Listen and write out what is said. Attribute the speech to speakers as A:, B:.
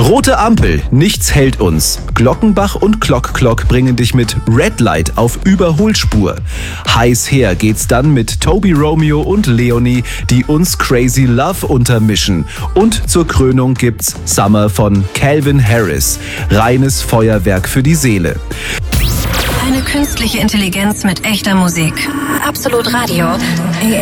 A: Rote Ampel, nichts hält uns. Glockenbach und Clock Clock bringen dich mit Red Light auf Überholspur. Heiß her geht's dann mit Toby Romeo und Leonie, die uns Crazy Love untermischen. Und zur Krönung gibt's Summer von Calvin Harris. Reines Feuerwerk für die Seele.
B: Eine künstliche Intelligenz mit echter Musik. Absolut Radio.